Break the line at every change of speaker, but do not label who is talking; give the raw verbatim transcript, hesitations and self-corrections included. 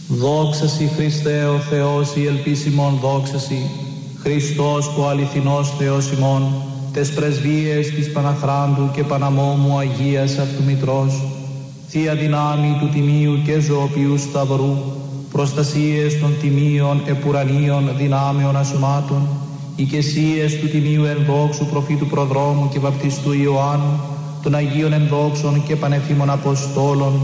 Δόξα Σοι Χριστέ ο Θεός η ελπίσιμον, δόξα Σοι Χριστός που αληθινός Θεός ημών, τες πρεσβείες της Παναχράντου και Παναμόμου Αγίας Αυτού Μητρός, Θεία δυνάμει του Τιμίου και Ζωοποιού Σταυρού, προστασίες των Τιμίων επουρανίων δυνάμεων ασωμάτων, οικεσίες του Τιμίου ενδόξου προφήτου προδρόμου και βαπτιστού Ιωάννου, των Αγίων ενδόξων και πανεφήμων Αποστόλων,